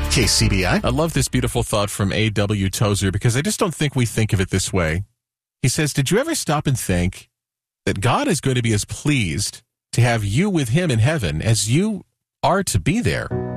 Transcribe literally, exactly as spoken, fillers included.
K C B I. I love this beautiful thought from A W Tozer because I just don't think we think of it this way. He says, did you ever stop and think that God is going to be as pleased to have you with him in heaven as you are to be there?